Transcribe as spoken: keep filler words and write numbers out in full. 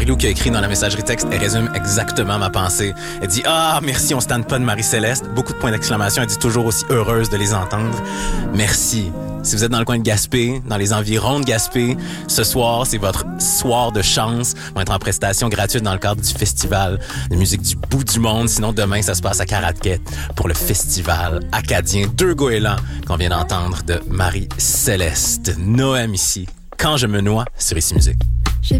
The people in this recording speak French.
Marie-Lou qui a écrit dans la messagerie texte, elle résume exactement ma pensée. Elle dit « Ah, merci, on se tente pas de Marie-Céleste. » Beaucoup de points d'exclamation. Elle dit toujours aussi heureuse de les entendre. Merci. Si vous êtes dans le coin de Gaspé, dans les environs de Gaspé, ce soir, c'est votre soir de chance. On va être en prestation gratuite dans le cadre du festival de musique du bout du monde. Sinon, demain, ça se passe à Caraquette pour le festival acadien Deux Goélands qu'on vient d'entendre de Marie-Céleste. Noam ici, Quand je me noie sur Ici Musique.